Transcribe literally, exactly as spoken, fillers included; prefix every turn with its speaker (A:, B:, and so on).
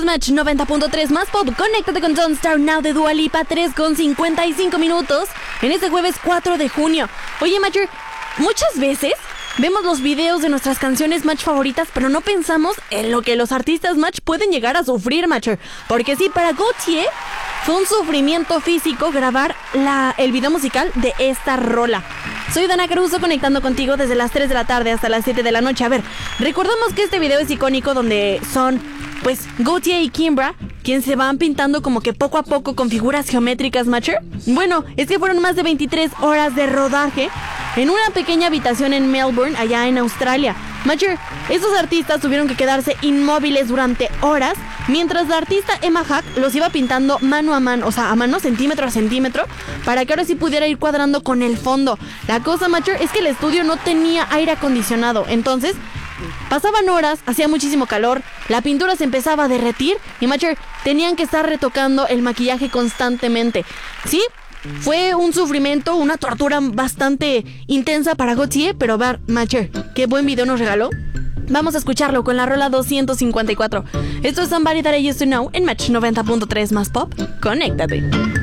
A: Escuchas Match noventa punto tres más pop. Conéctate con Don't Start Now de Dua Lipa, tres con cincuenta y cinco minutos en este jueves cuatro de junio. Oye, Matcher, muchas veces vemos los videos de nuestras canciones Match favoritas, pero no pensamos en lo que los artistas Match pueden llegar a sufrir, Matcher. Porque sí, para Gautier fue un sufrimiento físico grabar la, el video musical de esta rola. Soy Dana Caruso, conectando contigo desde las tres de la tarde hasta las siete de la noche. A ver, recordamos que este video es icónico donde son, pues, Gautier y Kimbra quienes se van pintando como que poco a poco con figuras geométricas, Matcher. Bueno, es que fueron más de veintitrés horas de rodaje en una pequeña habitación en Melbourne, allá en Australia. Matcher, estos artistas tuvieron que quedarse inmóviles durante horas mientras la artista Emma Hack los iba pintando mano a mano, o sea, a mano, centímetro a centímetro, para que ahora sí pudiera ir cuadrando con el fondo. La cosa, Matcher, es que el estudio no tenía aire acondicionado, entonces pasaban horas, hacía muchísimo calor, la pintura se empezaba a derretir y, Matcher, tenían que estar retocando el maquillaje constantemente. ¿Sí? Fue un sufrimiento, una tortura bastante intensa para Gautier, pero ver, Matcher, qué buen video nos regaló. Vamos a escucharlo con la rola doscientos cincuenta y cuatro. Esto es Somebody That I Used to Know en Match noventa punto tres más pop. Conéctate.